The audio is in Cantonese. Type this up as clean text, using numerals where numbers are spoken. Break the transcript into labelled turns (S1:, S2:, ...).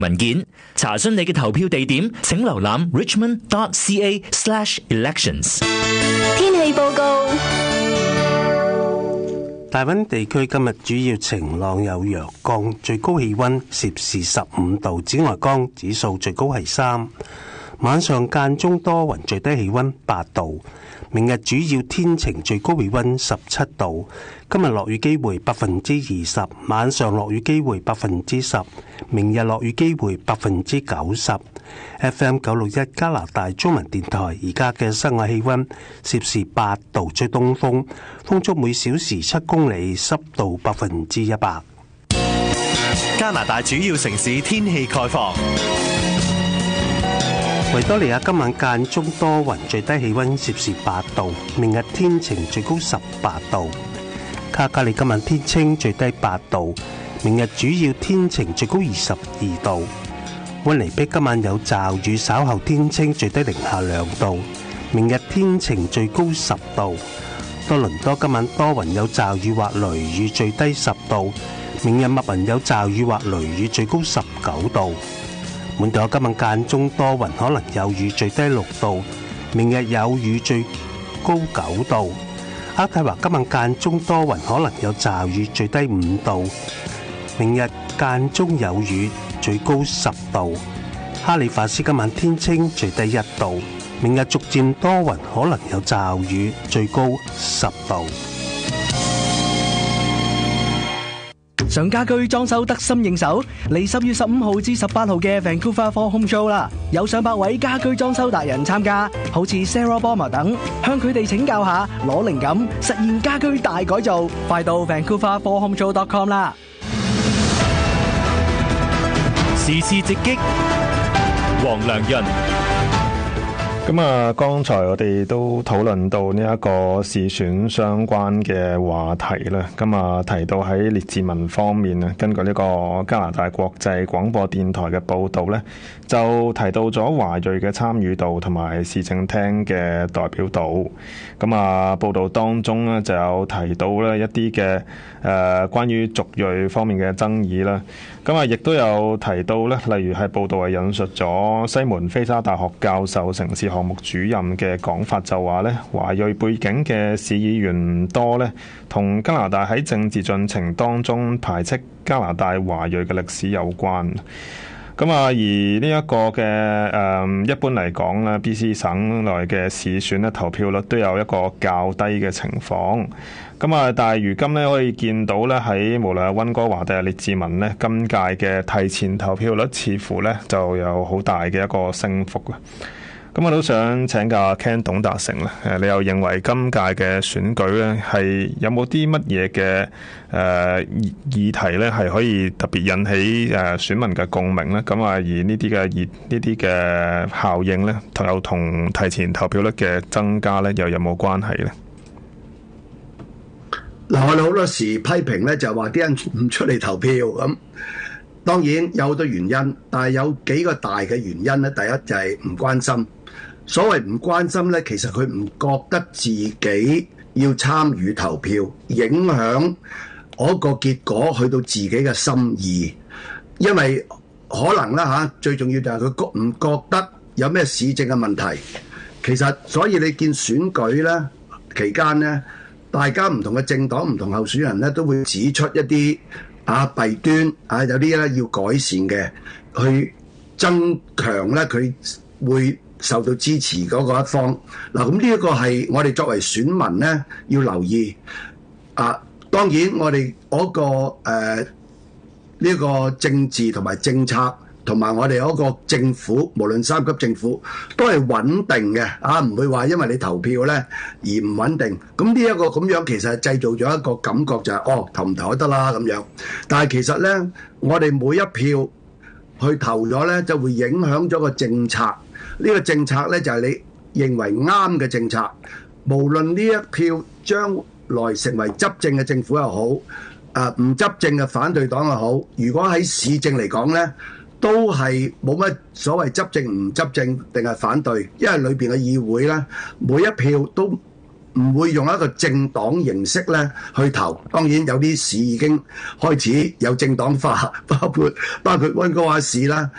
S1: 文件。查詢你嘅投票地點，請瀏覽 richmond.ca/elections。
S2: 天氣報告。
S3: 大溫地區今日主要晴朗有陽光，最高氣溫攝氏15度，紫外光指數最高係3。晚上間中多雲，最低氣溫8度。明日主要天晴，最高氣溫17度。今日落雨機會20%，晚上落雨機會10%，明日落雨機會90%。FM 961加拿大中文電台而家嘅室外氣溫攝氏8度，吹東風，風速每小時7公里，濕度100%。
S4: 加拿大主要城市天氣概況。
S3: 維多利亞今晚間中多雲，最低氣溫攝氏8度。明日天晴，最高18度。卡加利今晚天清，最低8度。明日主要天晴，最高22度。溫尼碧今晚有驟雨，稍後天清，最低零下2度。明日天晴，最高10度。多倫多今晚多雲有驟雨或雷雨，最低10度。明日密雲有驟雨或雷雨，最高19度。滿島今晚間中多雲，可能有雨，最低6度。明日有雨，最高9度。渥太華今晚間中多雲，可能有驟雨，最低5度。明日間中有雨，最高10度。哈利法斯今晚天清，最低1度。明日逐漸多雲，可能有驟雨，最高10度。
S5: 想家居裝修得心應手，嚟10月15號至18號嘅 Vancouver For Home Show 啦，有上百位家居裝修達人參加，好似 Sarah Bomber 等，向佢哋請教下，攞靈感，實現家居大改造，快到 VancouverForHomeShow.com 啦。
S4: 時事直擊，黃良潤。
S6: 咁啊，剛才我哋都討論到呢一個市選相關嘅話題啦。咁啊，提到喺列治文方面咧，根據呢個加拿大國際廣播電台嘅報導呢，就提到咗華裔嘅參與度同埋市政廳嘅代表度。咁啊，報導當中呢，就有提到呢一啲嘅關於族裔方面嘅爭議啦。咁啊，亦都有提到呢，例如係報導係引述咗西門菲沙大學教授城市項目主任嘅講法，就話呢華裔背景嘅市議員唔多呢，同加拿大喺政治進程當中排斥加拿大華裔嘅歷史有關。咁啊，而呢一個嘅一般嚟講咧，BC 省內嘅市選咧，投票率都有一個較低嘅情況。咁啊，但係如今咧可以見到咧，喺無論係溫哥華定係列治文咧，今屆嘅提前投票率似乎咧就有好大嘅一個升幅啊！咁我都想請教 Ken 董達成啦，你又認為今屆嘅選舉咧係有冇啲乜嘢嘅議題咧係可以特別引起選民嘅共鳴咧？咁啊，而呢啲嘅效應咧，同提前投票率嘅增加咧，又有冇關係咧？
S7: 嗱，我哋好多時批評咧，就話啲人唔出嚟投票咁。當然有好多原因，但係有幾個大嘅原因咧。第一就係唔關心。所謂唔關心咧，其實佢唔覺得自己要參與投票，影響嗰個結果去到自己嘅心意。因為可能啦嚇，最重要就係佢唔覺得有咩市政嘅問題。其實所以你見選舉咧期間咧，大家唔同嘅政黨、唔同候選人咧，都會指出一啲弊端有啲咧要改善嘅，去增強咧佢會受到支持嗰個一方。嗱，咁呢一個係我哋作為選民咧要留意。當然我哋嗰個呢個政治同埋政策同埋我哋嗰個政府，無論3級政府都係穩定嘅，唔會話因為你投票咧而唔穩定。咁呢一個咁樣其實係製造咗一個感覺就係投唔投都得啦咁樣。但係其實咧，我哋每一票去投咗咧，就會影響咗個政策。呢個政策咧就係你認為啱嘅政策，無論呢一票將來成為執政嘅政府又好，唔執政嘅反對黨又好，如果喺市政嚟講咧，都係冇乜所謂執政唔執政定係反對，因為裏邊嘅議會咧，每一票都唔會用一個政黨形式咧去投。當然有啲市已經開始有政黨化，包括溫哥華市啦。